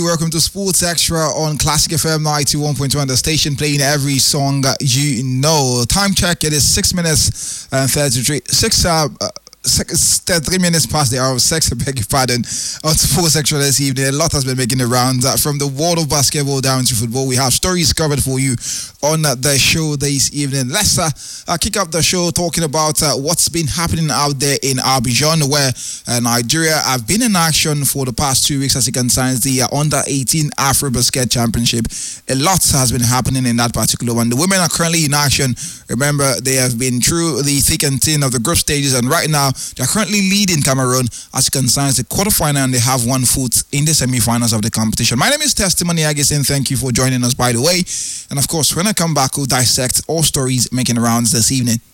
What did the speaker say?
welcome to Sports Extra on Classic FM 91.1, the station playing every song you know. Time check, it is 6 minutes and 33 3 minutes past the hour of 6, I beg your pardon, on Sports Extra this evening. A lot has been making the rounds from the world of basketball down to football. We have stories covered for you on the show this evening. Let's kick up the show talking about what's been happening out there in Abidjan, where Nigeria have been in action for the past 2 weeks as it concerns the Under-18 Afro-Basket Championship. A lot has been happening in that particular one. The women are currently in action. Remember, they have been through the thick and thin of the group stages, and right now they're currently leading Cameroon as it concerns the quarterfinal, and they have 1 foot in the semi-finals of the competition. My name is Testimony Agasin. Thank you for joining us, by the way. And of course, when I come back, we'll dissect all stories making rounds this evening.